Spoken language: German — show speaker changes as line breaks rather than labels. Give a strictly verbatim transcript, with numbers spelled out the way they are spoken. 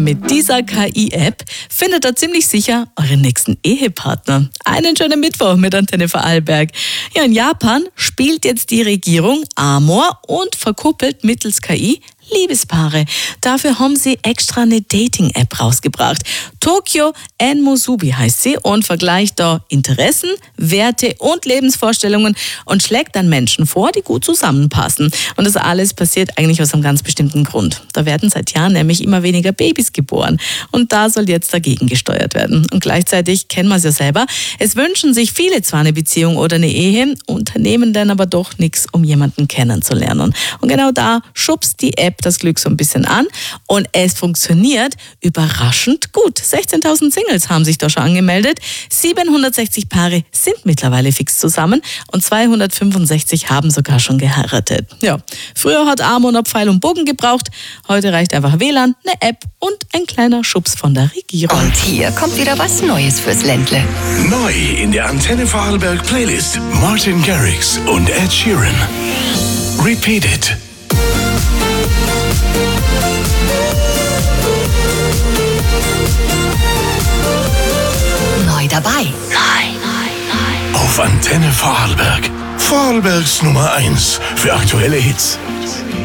Mit dieser K I-App findet ihr ziemlich sicher euren nächsten Ehepartner. Einen schönen Mittwoch mit Antenne Vorarlberg. Ja, in Japan spielt jetzt die Regierung Amor und verkuppelt mittels K I Liebespaare. Dafür haben sie extra eine Dating-App rausgebracht. Tokyo Enmusubi heißt sie und vergleicht da Interessen, Werte und Lebensvorstellungen und schlägt dann Menschen vor, die gut zusammenpassen. Und das alles passiert eigentlich aus einem ganz bestimmten Grund. Da werden seit Jahren nämlich immer weniger Babys geboren. Und da soll jetzt dagegen gesteuert werden. Und gleichzeitig kennen wir es ja selber. Es wünschen sich viele zwar eine Beziehung oder eine Ehe, unternehmen dann aber doch nichts, um jemanden kennenzulernen. Und genau da schubst die App das Glück so ein bisschen an und es funktioniert überraschend gut. sechzehntausend Singles haben sich da schon angemeldet, siebenhundertsechzig Paare sind mittlerweile fix zusammen und zweihundertfünfundsechzig haben sogar schon geheiratet. Ja, früher hat Amor noch Pfeil und Bogen gebraucht, heute reicht einfach W L A N, eine App und ein kleiner Schubs von der Regierung.
Und hier kommt wieder was Neues fürs Ländle.
Neu in der Antenne Vorarlberg Playlist Martin Garrix und Ed Sheeran. Repeat It.
Neu dabei.
Auf Antenne Vorarlberg. Vorarlbergs Nummer eins für aktuelle Hits.